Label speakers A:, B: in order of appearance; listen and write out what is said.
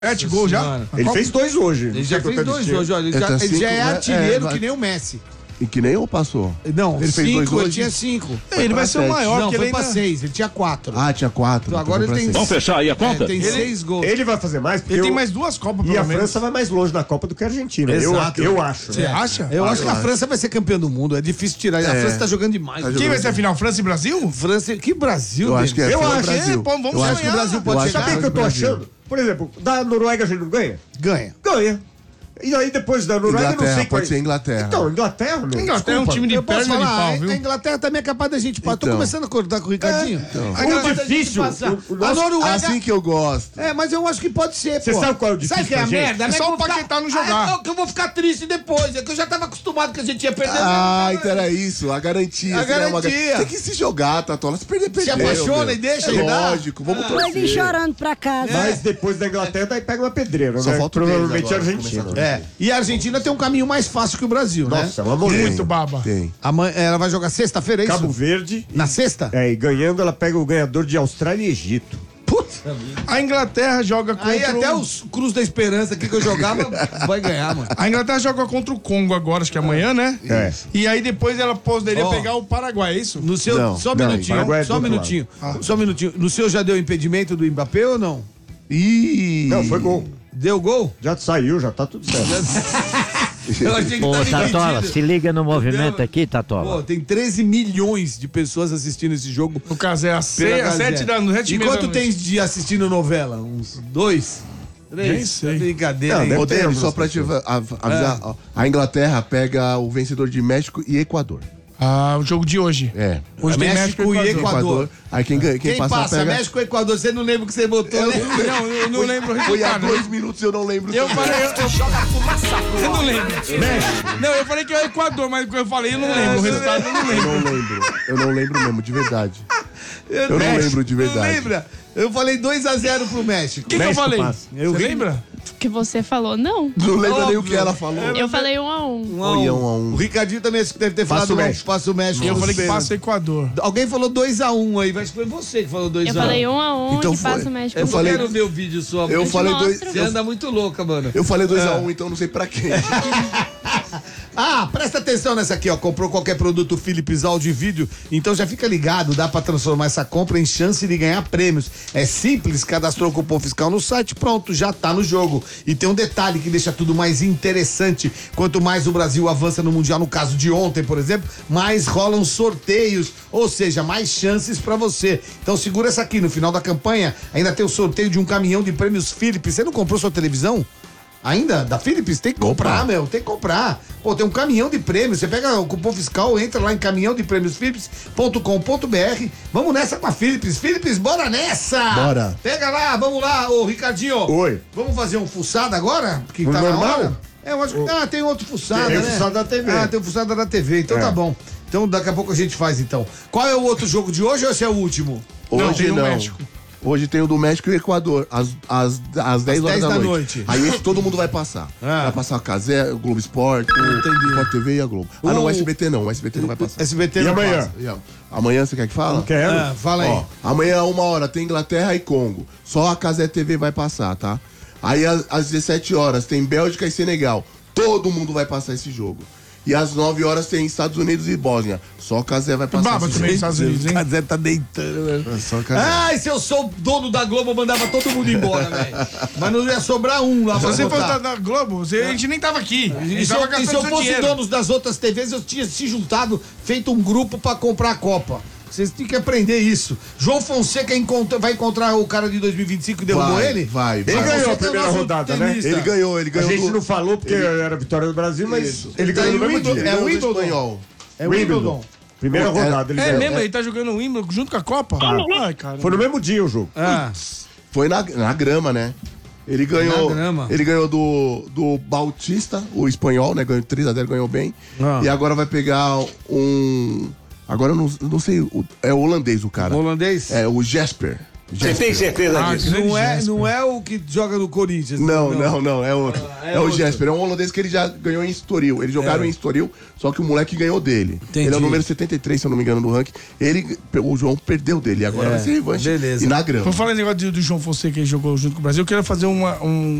A: 7 gols já?
B: Ele fez 2 hoje.
C: Ele já fez 2 hoje, olha. Ele já é artilheiro que nem o Messi.
D: E que nem eu passou.
C: Não,
D: ele fez 2
C: ele
D: hoje.
C: tinha 5.
A: Ele vai ser o maior,
C: não,
A: porque
C: foi
A: ele
C: pra
A: ainda...
C: 6, ele tinha 4.
D: Ah, tinha 4.
C: Então agora ele tem...
E: Vamos fechar aí a conta?
C: Tem 6 gols.
B: Ele vai fazer mais, porque
A: Ele tem mais 2 Copas,
B: e
A: pelo
B: a
A: menos.
B: França vai mais longe na Copa do que a Argentina.
C: Exato.
B: Eu acho.
A: Você acha?
C: Eu acho que a França vai ser campeã do mundo. É difícil tirar. A França tá jogando demais.
A: Quem vai ser a final? França e Brasil?
C: França... Que Brasil,
D: Eu acho que é
B: Eu
D: o
B: acho,
D: Brasil.
A: Pô, vamos
D: Eu acho
A: sonhar.
C: que o Brasil pode
D: Eu
C: chegar.
D: acho
B: Sabe o que eu tô
D: Brasil.
B: achando? Por exemplo, da Noruega a gente não ganha?
C: Ganha.
B: Ganha. E aí depois da Noruega eu não
D: Inglaterra,
B: sei qual
D: pode ser Inglaterra.
B: Então, Inglaterra, meu.
A: Inglaterra é um
B: desculpa.
A: time de
C: Eu posso
A: perna de
C: falar,
A: pau, viu?
C: a Inglaterra também é capaz da gente passar. Tô
D: Então.
C: começando a acordar com o Ricardinho.
B: O difícil.
C: A Noruega...
D: Assim que eu gosto.
C: É, mas eu acho que pode ser,
B: Você
C: pô.
B: sabe qual é o difícil
C: Sabe que é a
B: pra gente?
C: merda?
A: É
C: né?
A: só
C: Que eu
A: o
C: vou ficar-
A: Paquetá não jogar.
C: que eu vou ficar triste depois. É que eu já tava acostumado que a gente ia perder.
D: Então era isso, a garantia.
C: A
D: você ganha
C: garantia.
D: Tem que se jogar, Tatola. Se perder,
C: Se
D: perdeu.
C: apaixona
D: meu.
C: e deixa
D: É
C: ele dar.
D: lógico, vamos
F: Vai vir
D: torcer.
F: chorando pra casa.
B: Mas depois da Inglaterra, daí pega uma pedreira,
D: Só
B: né?
D: falta o
B: Provavelmente
D: deles
B: a
D: agora,
B: Argentina.
D: começar
C: É. E a Argentina tem um caminho mais fácil que o Brasil, né?
B: Nossa, uma moleza.
A: Muito baba.
D: Tem.
C: Ela vai jogar sexta-feira, é isso?
B: Cabo Verde.
C: Na sexta?
B: É, e ganhando, ela pega o ganhador de Austrália e Egito.
C: Putz.
A: A Inglaterra joga contra
C: Aí até os Cruz da Esperança aqui que eu jogava vai ganhar, mano.
A: A Inglaterra joga contra o Congo agora, acho que é amanhã, né?
B: É.
A: E aí depois ela poderia
C: Ó.
A: pegar o Paraguai, é isso?
C: No seu,
D: Não,
C: só um
B: não,
C: minutinho,
B: Paraguai é
C: só um
B: do outro
C: minutinho. Só um minutinho. No seu já deu impedimento do Mbappé ou não?
D: Ih!
B: Não, foi gol.
C: Deu gol?
B: Já saiu, já tá tudo certo.
C: Eu achei que
G: Ô,
C: tava
G: Tatola,
C: impedido.
G: se liga no movimento
C: Deu-
G: aqui, Tatola.
C: Pô, tem 13 milhões de pessoas assistindo esse jogo.
A: No caso é às
C: pela
A: 7 da noite.
C: E quanto tem de assistindo novela? Uns 2? 3?
A: Nem sei.
C: Brincadeira,
B: Não,
C: hein?
B: deve
D: Ô,
B: ter
D: Denis,
B: algumas
D: só pra te avisar, ó, a Inglaterra pega o vencedor de México e Equador.
A: Ah, o jogo de hoje.
D: É.
A: Hoje tem
C: México e Equador.
D: Aí quem passar
C: passa?
D: pega...
C: México e Equador. Você não lembra o que você botou, né?
A: Não, eu não lembro o
D: Foi há
A: resultado.
D: 2 minutos, eu não lembro.
A: Eu
D: também.
A: falei, eu não lembro. Não, eu falei que é o Equador, mas o que eu falei eu não lembro. O resultado eu não lembro.
D: Eu não lembro mesmo, de verdade. Eu não lembro de
C: Não
D: verdade.
C: lembra? Eu falei 2-0 pro México.
A: O que eu falei?
B: passa.
C: Eu
A: Você
C: ri.
A: lembra?
H: Que você falou, não.
D: Não lembro nem o
C: Óbvio.
D: que ela falou.
H: Eu falei 1-1.
D: 1-1.
C: O Ricardinho também deve ter
B: Passa
C: falado
B: o México.
C: Passa o México.
A: E eu
C: nos
A: falei que
C: pênaltis.
A: passa o Equador.
C: Alguém falou 2-1 aí, mas foi você que falou 2-1.
H: Eu falei 1-1
D: Então
H: e passa
D: foi.
H: o México.
C: Eu
D: falei-
C: quero ver o vídeo só.
D: Eu falei
H: mostro.
D: 2.
C: Você anda muito louca, mano.
D: Eu falei 2-1, então não sei pra quem.
C: Ah, presta atenção nessa aqui, ó. Comprou qualquer produto Philips áudio e vídeo, então já fica ligado, dá pra transformar essa compra em chance de ganhar prêmios. É simples, cadastrou o cupom fiscal no site, pronto, já tá no jogo. E tem um detalhe que deixa tudo mais interessante. Quanto mais o Brasil avança no Mundial, no caso de ontem, por exemplo, mais rolam sorteios, ou seja, mais chances pra você. Então segura essa aqui, no final da campanha ainda tem o sorteio de um caminhão de prêmios Philips. Você não comprou sua televisão? Ainda? Da Philips? Tem que comprar, meu. Tem que comprar. Pô, tem um caminhão de prêmios. Você pega o cupom fiscal, entra lá em caminhãodeprêmiosphilips.com.br. Vamos nessa com a Philips. Philips, bora nessa!
D: Bora.
C: Pega lá, vamos lá, ô Ricardinho.
B: Oi.
C: Vamos fazer um fuçado agora? Que
B: O
C: tá na
B: normal?
C: hora? É, eu acho que. Ah, tem outro fuçado,
B: Tem
C: né?
B: o fuçado da TV.
C: Ah, tem o fuçado da TV. Então tá bom. Então daqui a pouco a gente faz então. Qual é o outro jogo de hoje ou esse é o último?
D: Hoje
A: tem no
D: não.
A: México.
D: Hoje tem o do México e Equador, às 10 horas
C: 10
D: da
C: da
D: noite.
C: noite.
D: Aí esse todo mundo vai passar.
C: Ah.
D: Vai passar a Casé, o Globo Esporte, o Sport TV e a Globo. Ah, não, o SBT não. O SBT não vai passar.
C: SBT
B: E
C: não
B: amanhã?
C: passa.
D: E, ó, amanhã você quer que fala?
B: Quero.
C: Ah, fala aí.
D: Ó, amanhã, 1h, tem Inglaterra e Congo. Só a Casé TV vai passar, tá? Aí, às 17 horas, tem Bélgica e Senegal. Todo mundo vai passar esse jogo. E às 9 horas tem Estados Unidos e Bósnia. Só a Casé vai passar
A: Baba
D: esse
A: também
D: jogo.
A: nos Estados Unidos, hein?
C: Zé tá deitando, velho.
D: Só a Casé.
C: Ai, se eu sou o dono da Globo, eu mandava todo mundo embora, velho. Mas não ia sobrar um lá
A: Se
C: pra
A: você fosse
C: botar.
A: da Globo, a gente nem tava aqui. A
C: E
A: gente
C: se
A: tava
C: eu, e se
A: gastando
C: eu
A: seu
C: fosse
A: dinheiro.
C: dono das outras TVs, eu tinha se juntado, feito um grupo pra comprar a Copa. Vocês têm que aprender isso. João Fonseca vai encontrar o cara de 2025 e derrubou ele?
D: Vai.
B: Ele
C: João
B: ganhou a
C: Fonseca é o
B: primeira
C: nosso
B: rodada, né?
C: tenista.
D: Ele ganhou
B: A gente
D: do...
B: não falou porque era a vitória do Brasil, mas
D: Isso.
B: ele
C: Tá
B: ganhou
C: em
B: no mesmo
C: Wimbledon.
B: dia.
C: É
D: ganhou do
C: Wimbledon.
D: espanhol.
C: É Wimbledon.
B: Primeira rodada, ele
A: É
B: ganhou.
A: mesmo? Ele tá jogando o Wimbledon junto com a Copa? Ai, cara.
B: Foi no mesmo dia o jogo.
C: Ah,
D: Foi na grama, né? Ele ganhou.
C: Na grama.
D: Ele ganhou do Bautista, o espanhol, né? Ganhou 3-0, ganhou bem.
C: Ah.
D: E agora vai pegar um. Agora eu não sei. É o holandês o cara.
C: holandês?
D: É o Jesper.
E: Você tem certeza disso?
C: Não é o que joga no Corinthians.
D: Não, é outro. É o Jesper, é um holandês que ele já ganhou em Estoril. Eles jogaram em Estoril, só que o moleque ganhou dele.
C: Entendi.
D: Ele é o número 73, se eu não me engano, no ranking. O João perdeu dele, agora vai ser revanche.
C: Beleza.
D: E na grama.
A: Por falar em negócio do João Fonseca que jogou junto com o Brasil, eu quero fazer um